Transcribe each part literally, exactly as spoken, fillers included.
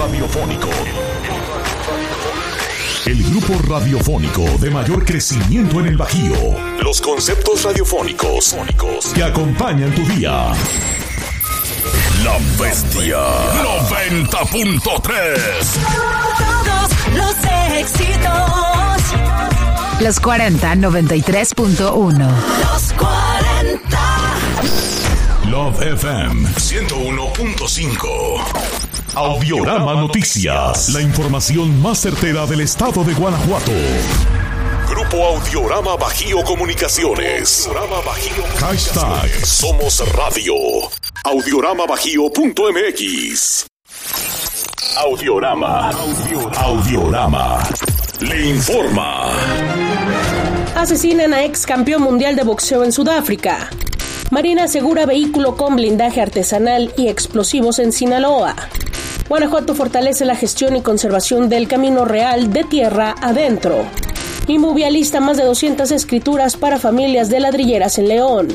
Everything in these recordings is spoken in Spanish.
radiofónico. El grupo radiofónico de mayor crecimiento en el Bajío. Los conceptos radiofónicos que acompañan tu día. La Bestia noventa punto tres. Todos los éxitos. Los cuarenta, noventa y tres punto uno. Los cuarenta. Love F M ciento uno punto cinco. Audiorama Noticias. La información más certera del estado de Guanajuato. Grupo Audiorama Bajío Comunicaciones. Audiorama Bajío. Hashtag Somos Radio. audiorama bajío punto m x. Audiorama. Audiorama. Le informa. Asesinan a ex campeón mundial de boxeo en Sudáfrica. Marina asegura vehículo con blindaje artesanal y explosivos en Sinaloa. Guanajuato fortalece la gestión y conservación del camino real de tierra adentro. Inmovia lista más de doscientas escrituras para familias de ladrilleras en León.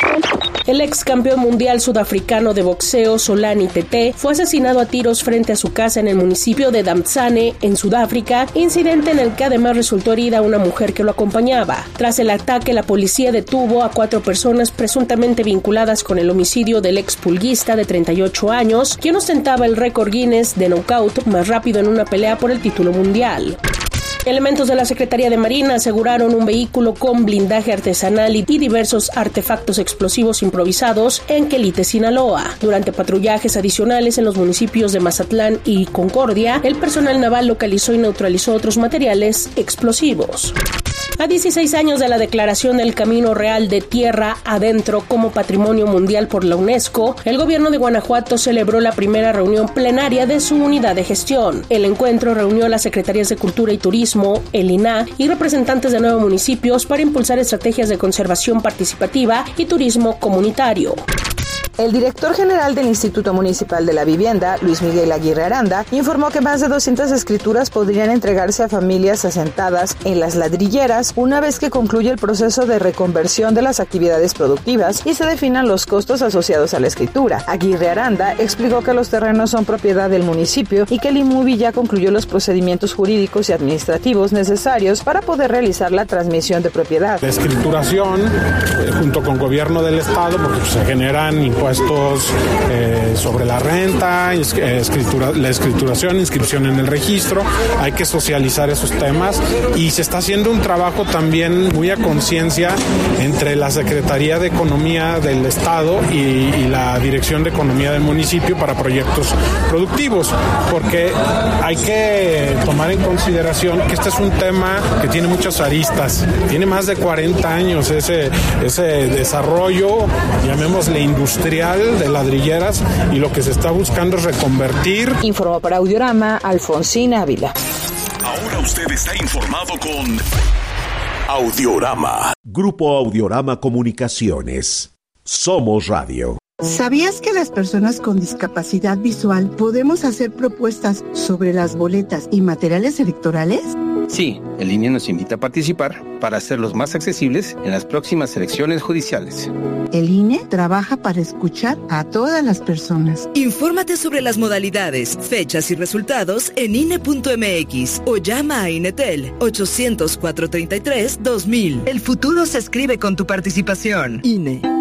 El ex campeón mundial sudafricano de boxeo, Solani Tete, fue asesinado a tiros frente a su casa en el municipio de Damtsane, en Sudáfrica, incidente en el que además resultó herida una mujer que lo acompañaba. Tras el ataque, la policía detuvo a cuatro personas presuntamente vinculadas con el homicidio del ex pulguista de treinta y ocho años, quien ostentaba el récord Guinness de knockout más rápido en una pelea por el título mundial. Elementos de la Secretaría de Marina aseguraron un vehículo con blindaje artesanal y diversos artefactos explosivos improvisados en Quelite, Sinaloa. Durante patrullajes adicionales en los municipios de Mazatlán y Concordia, el personal naval localizó y neutralizó otros materiales explosivos. A dieciséis años de la declaración del Camino Real de Tierra Adentro como Patrimonio Mundial por la UNESCO, el gobierno de Guanajuato celebró la primera reunión plenaria de su unidad de gestión. El encuentro reunió a las Secretarías de Cultura y Turismo, el I N A H, y representantes de nueve municipios para impulsar estrategias de conservación participativa y turismo comunitario. El director general del Instituto Municipal de la Vivienda, Luis Miguel Aguirre Aranda, informó que más de doscientas escrituras podrían entregarse a familias asentadas en las ladrilleras una vez que concluya el proceso de reconversión de las actividades productivas y se definan los costos asociados a la escritura. Aguirre Aranda explicó que los terrenos son propiedad del municipio y que el IMUBI ya concluyó los procedimientos jurídicos y administrativos necesarios para poder realizar la transmisión de propiedad. La escrituración, eh, junto con gobierno del estado, porque pues, se generan impuestos eh, sobre la renta, escritura, la escrituración, inscripción en el registro, hay que socializar esos temas y se está haciendo un trabajo también muy a conciencia entre la Secretaría de Economía del Estado y, y la Dirección de Economía del municipio para proyectos productivos, porque hay que tomar en consideración que este es un tema que tiene muchas aristas, tiene más de cuarenta años ese, ese desarrollo, llamémosle industrial, de ladrilleras, y lo que se está buscando es reconvertir. Informó para Audiorama Alfonsín Ávila. Ahora usted está informado con Audiorama. Grupo Audiorama Comunicaciones. Somos Radio. ¿Sabías que las personas con discapacidad visual podemos hacer propuestas sobre las boletas y materiales electorales? Sí, el I N E nos invita a participar para hacerlos más accesibles en las próximas elecciones judiciales. El I N E trabaja para escuchar a todas las personas. Infórmate sobre las modalidades, fechas y resultados en I N E punto M X o llama a INETEL ochocientos, cuatrocientos treinta y tres, dos mil. El futuro se escribe con tu participación. I N E.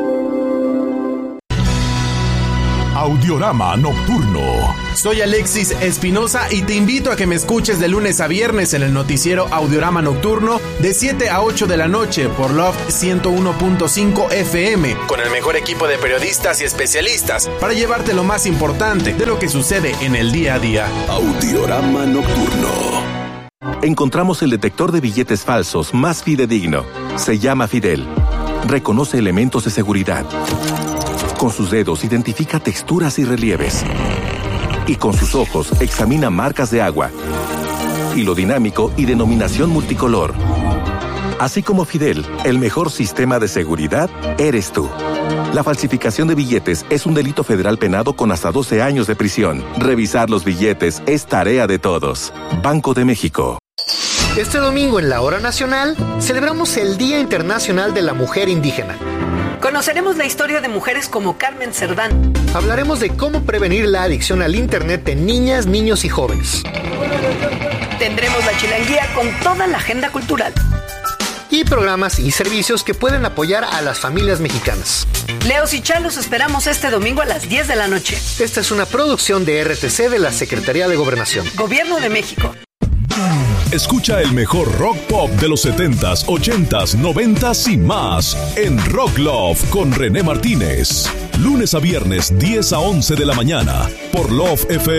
Audiorama Nocturno. Soy Alexis Espinosa y te invito a que me escuches de lunes a viernes en el noticiero Audiorama Nocturno de siete a ocho de la noche por Love ciento uno punto cinco F M, con el mejor equipo de periodistas y especialistas para llevarte lo más importante de lo que sucede en el día a día. Audiorama Nocturno. Encontramos el detector de billetes falsos más fidedigno. Se llama Fidel. Reconoce elementos de seguridad. Con sus dedos identifica texturas y relieves. Y con sus ojos examina marcas de agua. Hilo dinámico y denominación multicolor. Así como Fidel, el mejor sistema de seguridad eres tú. La falsificación de billetes es un delito federal penado con hasta doce años de prisión. Revisar los billetes es tarea de todos. Banco de México. Este domingo en la Hora Nacional celebramos el Día Internacional de la Mujer Indígena. Conoceremos la historia de mujeres como Carmen Cerdán. Hablaremos de cómo prevenir la adicción al Internet en niñas, niños y jóvenes. Tendremos la chilanguía con toda la agenda cultural. Y programas y servicios que pueden apoyar a las familias mexicanas. Leos y Chalos esperamos este domingo a las diez de la noche. Esta es una producción de R T C de la Secretaría de Gobernación. Gobierno de México. Escucha el mejor rock pop de los setentas, ochentas, noventas y más en Rock Love con René Martínez. Lunes a viernes, diez a once de la mañana por Love F M.